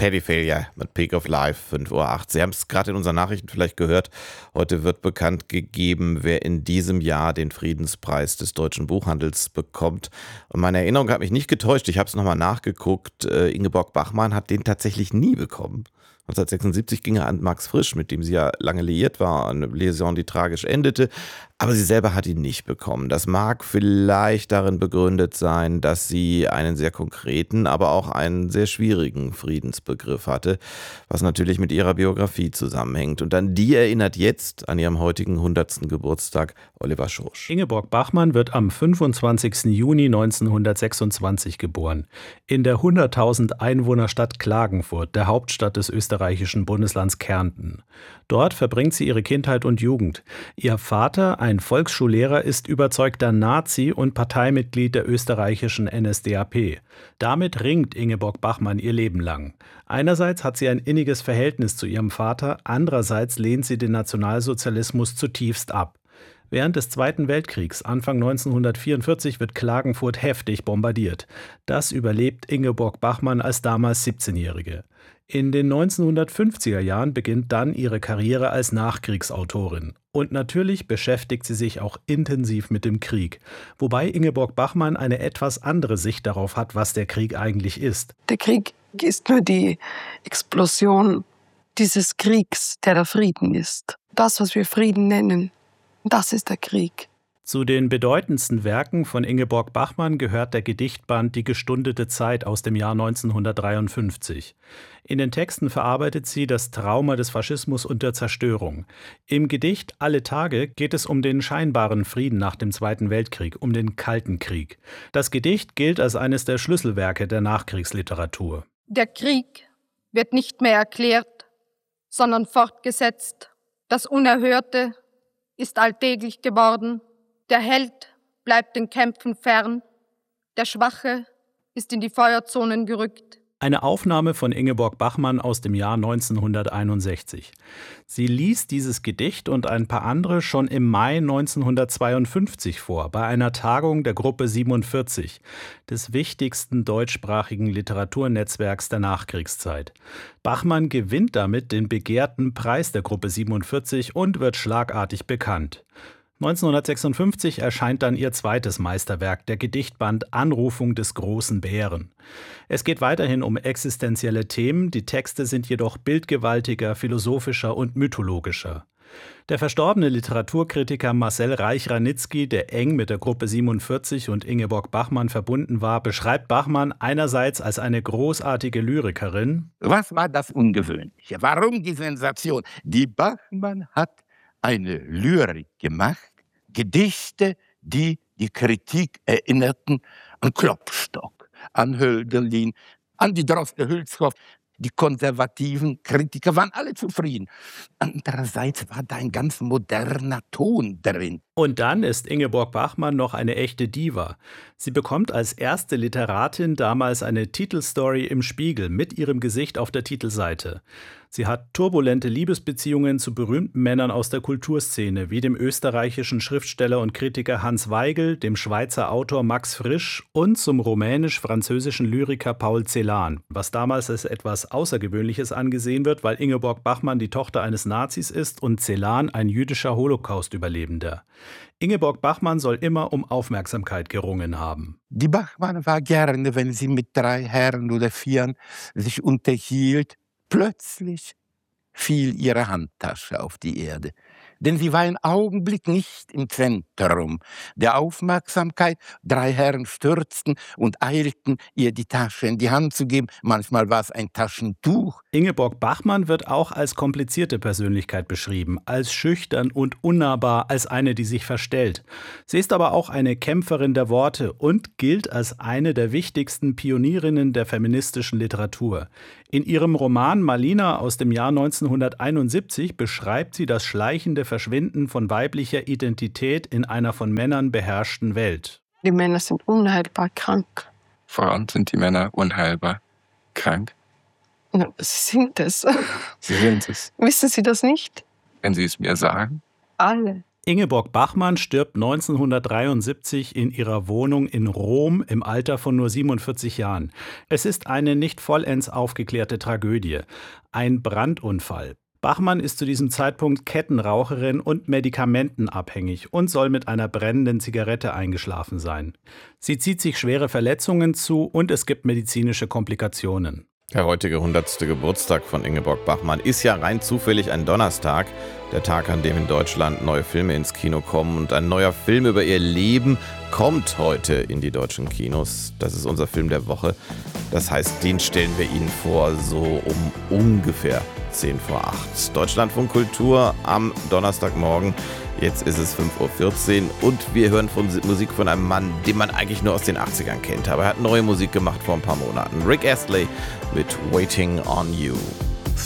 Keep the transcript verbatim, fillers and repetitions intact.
Teddy Failure mit Peak of Life, fünf Uhr acht. Sie haben es gerade in unseren Nachrichten vielleicht gehört. Heute wird bekannt gegeben, wer in diesem Jahr den Friedenspreis des deutschen Buchhandels bekommt. Und meine Erinnerung hat mich nicht getäuscht. Ich habe es nochmal nachgeguckt. Äh, Ingeborg Bachmann hat den tatsächlich nie bekommen. neunzehnhundertsechsundsiebzig ging er an Max Frisch, mit dem sie ja lange liiert war, eine Liaison, die tragisch endete. Aber sie selber hat ihn nicht bekommen. Das mag vielleicht darin begründet sein, dass sie einen sehr konkreten, aber auch einen sehr schwierigen Friedensbegriff hatte, was natürlich mit ihrer Biografie zusammenhängt. Und an die erinnert jetzt an ihrem heutigen hundertsten Geburtstag Oliver Schorsch. Ingeborg Bachmann wird am fünfundzwanzigsten Juni neunzehnhundertsechsundzwanzig geboren. In der hunderttausend Einwohnerstadt Klagenfurt, der Hauptstadt des österreichischen Bundeslands Kärnten. Dort verbringt sie ihre Kindheit und Jugend. Ihr Vater, ein Volksschullehrer, ist überzeugter Nazi und Parteimitglied der österreichischen N S D A P. Damit ringt Ingeborg Bachmann ihr Leben lang. Einerseits hat sie ein inniges Verhältnis zu ihrem Vater, andererseits lehnt sie den Nationalsozialismus zutiefst ab. Während des Zweiten Weltkriegs, Anfang neunzehnhundertvierundvierzig, wird Klagenfurt heftig bombardiert. Das überlebt Ingeborg Bachmann als damals siebzehnjährige. In den neunzehnhundertfünfziger Jahren beginnt dann ihre Karriere als Nachkriegsautorin. Und natürlich beschäftigt sie sich auch intensiv mit dem Krieg. Wobei Ingeborg Bachmann eine etwas andere Sicht darauf hat, was der Krieg eigentlich ist. Der Krieg ist nur die Explosion dieses Kriegs, der der Frieden ist. Das, was wir Frieden nennen, das ist der Krieg. Zu den bedeutendsten Werken von Ingeborg Bachmann gehört der Gedichtband Die gestundete Zeit aus dem Jahr neunzehnhundertdreiundfünfzig. In den Texten verarbeitet sie das Trauma des Faschismus und der Zerstörung. Im Gedicht Alle Tage geht es um den scheinbaren Frieden nach dem Zweiten Weltkrieg, um den Kalten Krieg. Das Gedicht gilt als eines der Schlüsselwerke der Nachkriegsliteratur. Der Krieg wird nicht mehr erklärt, sondern fortgesetzt. Das Unerhörte ist alltäglich geworden. Der Held bleibt den Kämpfen fern, der Schwache ist in die Feuerzonen gerückt. Eine Aufnahme von Ingeborg Bachmann aus dem Jahr neunzehnhunderteinundsechzig. Sie ließ dieses Gedicht und ein paar andere schon im Mai neunzehnhundertzweiundfünfzig vor, bei einer Tagung der Gruppe siebenundvierzig, des wichtigsten deutschsprachigen Literaturnetzwerks der Nachkriegszeit. Bachmann gewinnt damit den begehrten Preis der Gruppe siebenundvierzig und wird schlagartig bekannt. neunzehnhundertsechsundfünfzig erscheint dann ihr zweites Meisterwerk, der Gedichtband Anrufung des großen Bären. Es geht weiterhin um existenzielle Themen, die Texte sind jedoch bildgewaltiger, philosophischer und mythologischer. Der verstorbene Literaturkritiker Marcel Reich-Ranitzky, der eng mit der Gruppe siebenundvierzig und Ingeborg Bachmann verbunden war, beschreibt Bachmann einerseits als eine großartige Lyrikerin. Was war das Ungewöhnliche? Warum die Sensation? Die Bachmann hat eine Lyrik gemacht, Gedichte, die die Kritik erinnerten an Klopstock, an Hölderlin, an die Droste-Hülshoff. Die konservativen Kritiker waren alle zufrieden. Andererseits war da ein ganz moderner Ton drin. Und dann ist Ingeborg Bachmann noch eine echte Diva. Sie bekommt als erste Literatin damals eine Titelstory im Spiegel mit ihrem Gesicht auf der Titelseite. Sie hat turbulente Liebesbeziehungen zu berühmten Männern aus der Kulturszene, wie dem österreichischen Schriftsteller und Kritiker Hans Weigel, dem Schweizer Autor Max Frisch und zum rumänisch-französischen Lyriker Paul Celan, was damals als etwas Außergewöhnliches angesehen wird, weil Ingeborg Bachmann die Tochter eines Nazis ist und Celan ein jüdischer Holocaust-Überlebender. Ingeborg Bachmann soll immer um Aufmerksamkeit gerungen haben. Die Bachmann war gerne, wenn sie mit drei Herren oder Vieren sich unterhielt, plötzlich fiel ihre Handtasche auf die Erde. Denn sie war einen Augenblick nicht im Zentrum der Aufmerksamkeit. Drei Herren stürzten und eilten, ihr die Tasche in die Hand zu geben. Manchmal war es ein Taschentuch. Ingeborg Bachmann wird auch als komplizierte Persönlichkeit beschrieben, als schüchtern und unnahbar, als eine, die sich verstellt. Sie ist aber auch eine Kämpferin der Worte und gilt als eine der wichtigsten Pionierinnen der feministischen Literatur. In ihrem Roman Malina aus dem Jahr neunzehnhunderteinundsiebzig beschreibt sie das schleichende Verschwinden von weiblicher Identität in einer von Männern beherrschten Welt. Die Männer sind unheilbar krank. Vor allem sind die Männer unheilbar krank. Na, sie sind es. Sie sind es. Wissen Sie das nicht? Wenn Sie es mir sagen. Alle. Ingeborg Bachmann stirbt neunzehnhundertdreiundsiebzig in ihrer Wohnung in Rom im Alter von nur siebenundvierzig Jahren. Es ist eine nicht vollends aufgeklärte Tragödie. Ein Brandunfall. Bachmann ist zu diesem Zeitpunkt Kettenraucherin und medikamentenabhängig und soll mit einer brennenden Zigarette eingeschlafen sein. Sie zieht sich schwere Verletzungen zu und es gibt medizinische Komplikationen. Der heutige hundertste Geburtstag von Ingeborg Bachmann ist ja rein zufällig ein Donnerstag, der Tag, an dem in Deutschland neue Filme ins Kino kommen. Und ein neuer Film über ihr Leben kommt heute in die deutschen Kinos. Das ist unser Film der Woche. Das heißt, den stellen wir Ihnen vor, so um ungefähr zehn vor acht. Deutschlandfunk Kultur am Donnerstagmorgen. Jetzt ist es fünf Uhr vierzehn und wir hören von Musik von einem Mann, den man eigentlich nur aus den achtzigern kennt. Aber er hat neue Musik gemacht vor ein paar Monaten. Rick Astley mit Waiting on You.